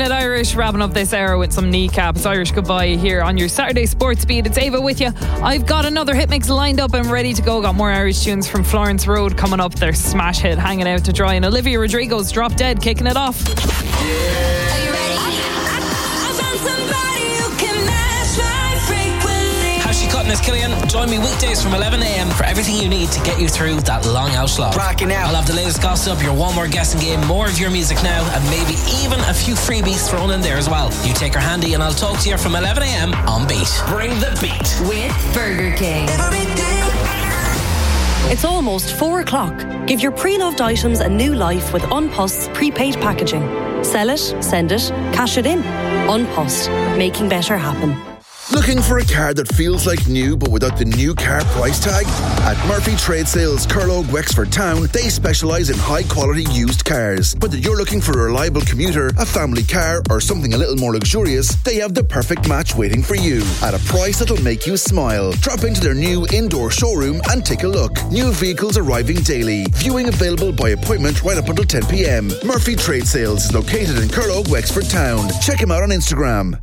It Irish, wrapping up this hour with some Kneecap. It's Irish Goodbye here on your Saturday Sports Beat. It's Ava with you. I've got another hit mix lined up and ready to go. Got more Irish tunes from Florence Road coming up. Their smash hit Hanging Out to Dry, and Olivia Rodrigo's Drop Dead kicking it off. Are you ready? I found somebody who can match my frequency. Cutting Killian. Join me weekdays from 11 a.m. for everything you need to get you through that long out slog. Cracking out. I'll have the latest gossip, your one more guessing game, more of your music now, and maybe even a few freebies thrown in there as well. You take her handy and I'll talk to you from 11 a.m. on Beat. Bring the beat. With Burger King. It's almost 4 o'clock. Give your pre-loved items a new life with Unpost's prepaid packaging. Sell it, send it, cash it in. Unpost, making better happen. Looking for a car that feels like new but without the new car price tag? At Murphy Trade Sales, Curlogue, Wexford Town, they specialise in high-quality used cars. Whether you're looking for a reliable commuter, a family car, or something a little more luxurious, they have the perfect match waiting for you at a price that'll make you smile. Drop into their new indoor showroom and take a look. New vehicles arriving daily. Viewing available by appointment right up until 10 p.m. Murphy Trade Sales is located in Curlogue, Wexford Town. Check him out on Instagram.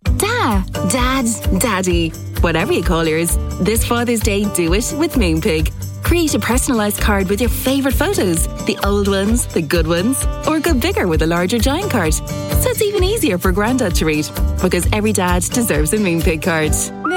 Dad, Daddy, whatever you call yours. This Father's Day, do it with Moonpig. Create a personalised card with your favourite photos, the old ones, the good ones, or go bigger with a larger giant card. So it's even easier for Grandad to read, because every dad deserves a Moonpig card.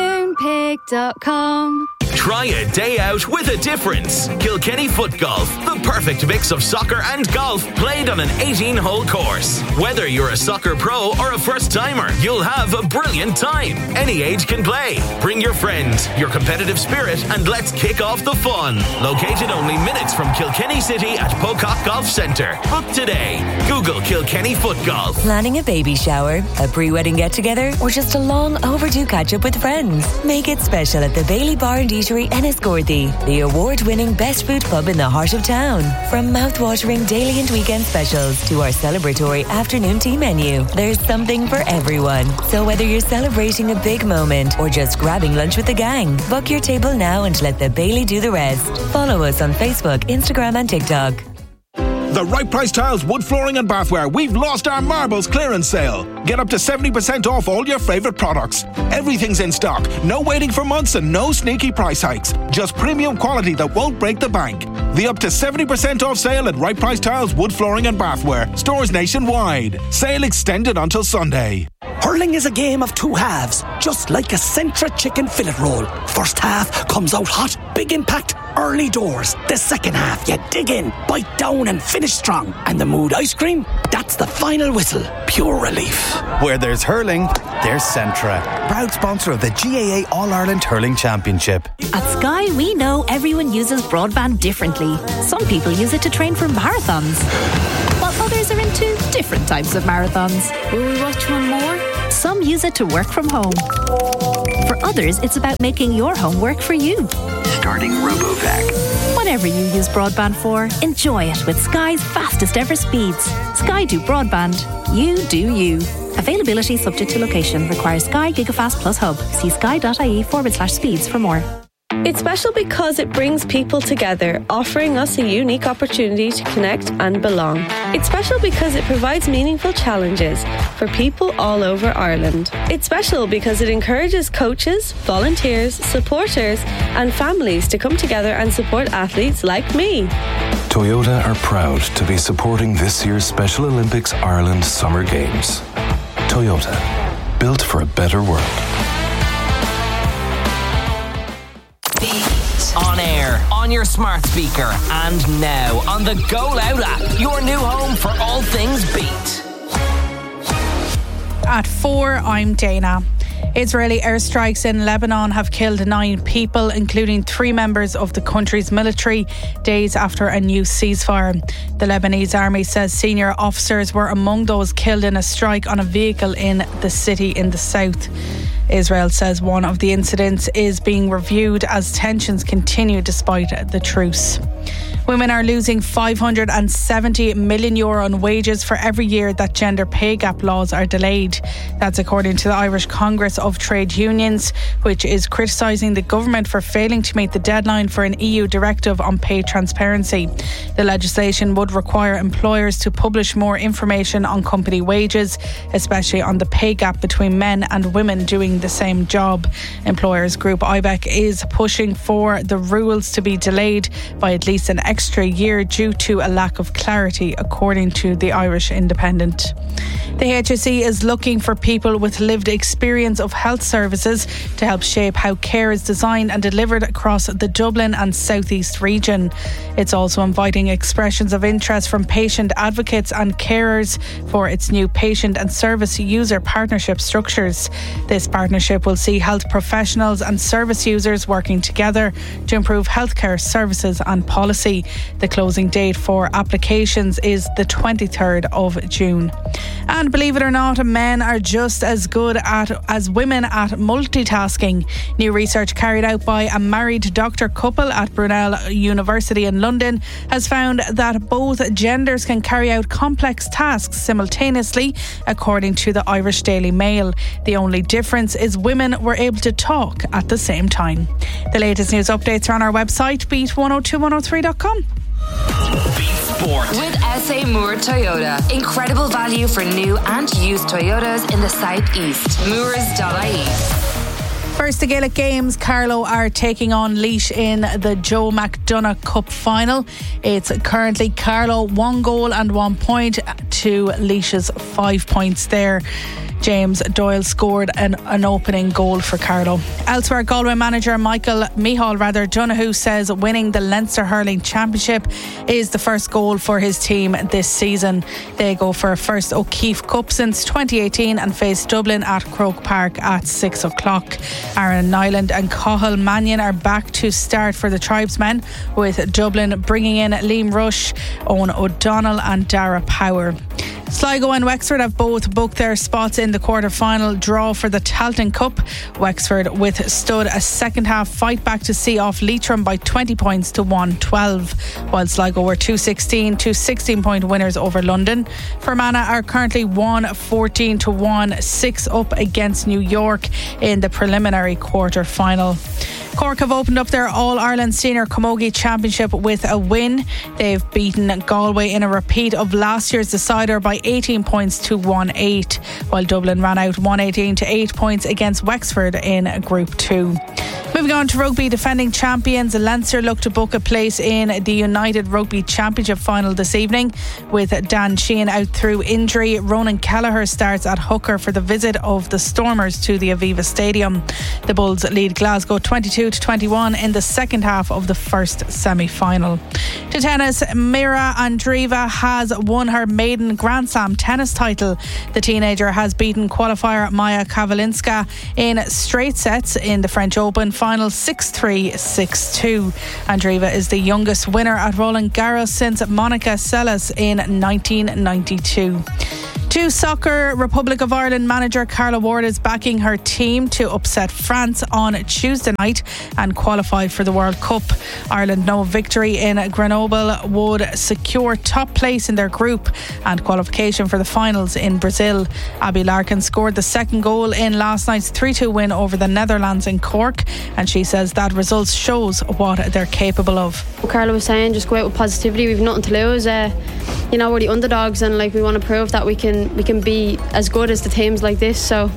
Moonpig.com. Try a day out with a difference. Kilkenny Foot Golf, the perfect mix of soccer and golf played on an 18-hole course. Whether you're a soccer pro or a first-timer, you'll have a brilliant time. Any age can play. Bring your friends, your competitive spirit, and let's kick off the fun. Located only minutes from Kilkenny City at Pocock Golf Centre. Book today. Google Kilkenny Foot Golf. Planning a baby shower, a pre-wedding get-together, or just a long overdue catch-up with friends? Make it special at the Bailey Bar and Eatery Enniscorthy, the award-winning best food pub in the heart of town. From mouth-watering daily and weekend specials to our celebratory afternoon tea menu, there's something for everyone. So whether you're celebrating a big moment or just grabbing lunch with the gang, book your table now and let the Bailey do the rest. Follow us on Facebook, Instagram and TikTok. The Right Price Tiles, wood flooring and bathware. We've lost our marbles clearance sale. Get up to 70% off all your favourite products. Everything's in stock. No waiting for months and no sneaky price hikes. Just premium quality that won't break the bank. The up to 70% off sale at Right Price Tiles, wood flooring and bathware. Stores nationwide. Sale extended until Sunday. Hurling is a game of two halves, just like a Centra chicken fillet roll. First half comes out hot, big impact, early doors. The second half, you dig in, bite down and finish strong. And the Mood ice cream, that's the final whistle. Pure relief. Where there's hurling, there's Centra. Proud sponsor of the GAA All-Ireland Hurling Championship. At Sky, we know everyone uses broadband differently. Some people use it to train for marathons, while others are into different types of marathons. Will we watch one more? Some use it to work from home. For others, it's about making your home work for you. Starting RoboVac. Whatever you use broadband for, enjoy it with Sky's fastest ever speeds. Sky do broadband. You do you. Availability subject to location. Requires Sky Gigafast Plus Hub. See sky.ie/speeds for more. It's special because it brings people together, offering us a unique opportunity to connect and belong. It's special because it provides meaningful challenges for people all over Ireland. It's special because it encourages coaches, volunteers, supporters and families to come together and support athletes like me. Toyota are proud to be supporting this year's Special Olympics Ireland Summer Games. Toyota, built for a better world. On air, on your smart speaker, and now on the Go Loud app, your new home for all things Beat. At 4, I'm Dana. Israeli airstrikes in Lebanon have killed 9 people, including 3 members of the country's military, days after a new ceasefire. The Lebanese army says senior officers were among those killed in a strike on a vehicle in the city in the south. Israel says one of the incidents is being reviewed as tensions continue despite the truce. Women are losing €570 million on wages for every year that gender pay gap laws are delayed. That's according to the Irish Congress of Trade Unions, which is criticising the government for failing to meet the deadline for an EU directive on pay transparency. The legislation would require employers to publish more information on company wages, especially on the pay gap between men and women doing the same job. Employers group IBEC is pushing for the rules to be delayed by at least an extra year due to a lack of clarity, according to the Irish Independent. The HSE is looking for people with lived experience of health services to help shape how care is designed and delivered across the Dublin and South East region. It's also inviting expressions of interest from patient advocates and carers for its new patient and service user partnership structures. This partnership will see health professionals and service users working together to improve healthcare services and policy. The closing date for applications is the 23rd of June. And believe it or not, men are just as good as women at multitasking. New research carried out by a married doctor couple at Brunel University in London has found that both genders can carry out complex tasks simultaneously, according to the Irish Daily Mail. The only difference is women were able to talk at the same time. The latest news updates are on our website, beat102103.com. Sport. With SA Moore Toyota. Incredible value for new and used Toyotas in the southeast. Moores.ie. First, the Gaelic Games, Carlow are taking on Laois in the Joe McDonagh Cup final. It's currently Carlow 1 goal and 1 point to Laois's 5 points there. James Doyle scored an opening goal for Carlow. Elsewhere, Galway manager Micheál Donoghue says winning the Leinster Hurling Championship is the first goal for his team this season. They go for a first O'Keefe Cup since 2018 and face Dublin at Croke Park at 6 o'clock. Aaron Nyland and Cathal Mannion are back to start for the Tribesmen, with Dublin bringing in Liam Rush, Owen O'Donnell and Dara Power. Sligo and Wexford have both booked their spots in the quarter-final draw for the Tailteann Cup. Wexford withstood a second-half fight back to see off Leitrim by 20 points to 112, while Sligo were 2-16 to 16-point winners over London. Fermanagh are currently 1-14 to 1-6 up against New York in the preliminary quarter-final. Cork have opened up their All-Ireland Senior Camogie Championship with a win. They've beaten Galway in a repeat of last year's decider by 18 points to 1-8, while Dublin ran out 118 to 8 points against Wexford in Group 2. Moving on to rugby, defending champions Leinster look to book a place in the United Rugby Championship final this evening. With Dan Sheehan out through injury, Ronan Kelleher starts at hooker for the visit of the Stormers to the Aviva Stadium. The Bulls lead Glasgow 22-21 in the second half of the first semi-final. To tennis, Mira Andreeva has won her maiden Grand Slam tennis title. The teenager has beaten qualifier Maya Kavelinska in straight sets in the French Open final 6-3, 6-2. Andreeva is the youngest winner at Roland Garros since Monica Seles in 1992. To soccer, Republic of Ireland manager Carla Ward is backing her team to upset France on Tuesday night and qualify for the World Cup. Ireland no victory in Grenoble would secure top place in their group and qualification for the finals in Brazil. Abby Larkin scored the second goal in last night's 3-2 win over the Netherlands in Cork, and she says that result shows what they're capable of. Carla was saying, just go out with positivity. We've nothing to lose. We're the underdogs, and we want to prove that we can be as good as the teams like this. So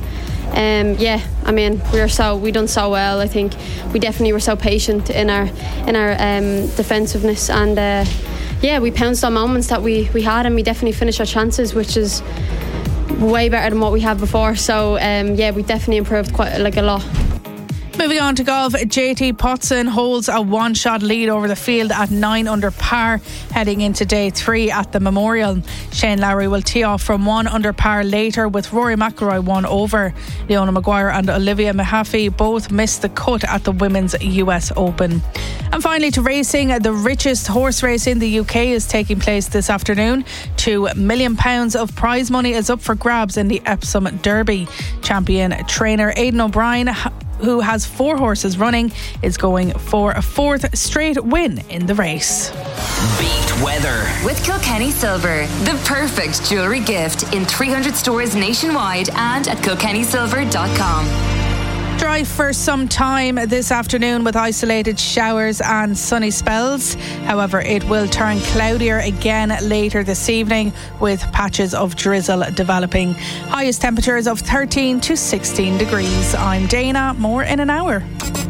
we done so well. I think we definitely were so patient in our defensiveness, and we pounced on moments that we had, and we definitely finished our chances, which is way better than what we had before. So we definitely improved quite a lot. Moving on to golf, JT Potson holds a one-shot lead over the field at 9 under par heading into day 3 at the Memorial. Shane Lowry will tee off from 1 under par later, with Rory McIlroy 1 over. Leona Maguire and Olivia Mahaffey both missed the cut at the Women's US Open. And finally, to racing, the richest horse race in the UK is taking place this afternoon. £2 million of prize money is up for grabs in the Epsom Derby. Champion trainer Aidan O'Brien, who has 4 horses running, is going for a 4th straight win in the race. Beat weather. With Kilkenny Silver, the perfect jewellery gift in 300 stores nationwide and at kilkennysilver.com. Dry for some time this afternoon with isolated showers and sunny spells. However, it will turn cloudier again later this evening with patches of drizzle developing. Highest temperatures of 13 to 16 degrees. I'm Dana. More in an hour.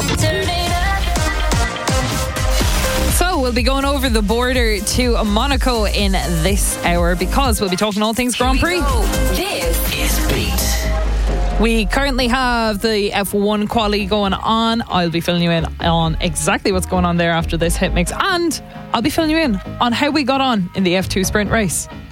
So we'll be going over the border to Monaco in this hour because we'll be talking all things Grand Prix. This is Beat. We currently have the F1 quali going on. I'll be filling you in on exactly what's going on there after this hit mix, and I'll be filling you in on how we got on in the F2 sprint race.